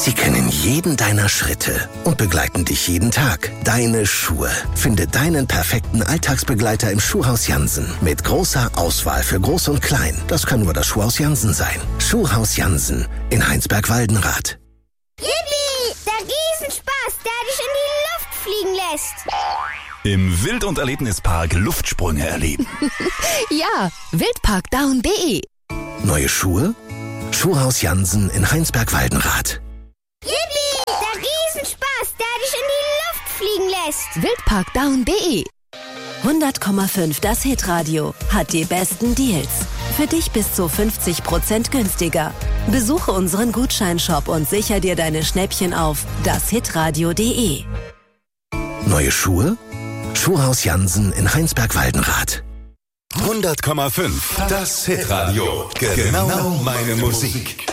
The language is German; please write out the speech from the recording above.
Sie kennen jeden deiner Schritte und begleiten dich jeden Tag. Deine Schuhe. Finde deinen perfekten Alltagsbegleiter im Schuhhaus Jansen. Mit großer Auswahl für Groß und Klein. Das kann nur das Schuhhaus Jansen sein. Schuhhaus Jansen in Heinsberg-Waldenrath. Yippie! Der Riesenspaß, der dich in die Luft fliegen lässt. Im Wild- und Erlebnispark Luftsprünge erleben. Ja, wildparkdown.de. Neue Schuhe? Schuhhaus Jansen in Heinsberg-Waldenrath. Yippie! Der Riesenspaß, der dich in die Luft fliegen lässt. wildparkdown.de. 100,5 das Hitradio hat die besten Deals. Für dich bis zu 50% günstiger. Besuche unseren Gutscheinshop und sicher dir deine Schnäppchen auf dashitradio.de. Neue Schuhe? Schuhhaus Jansen in Heinsberg-Waldenrath. 100,5 das Hitradio. Genau meine Musik.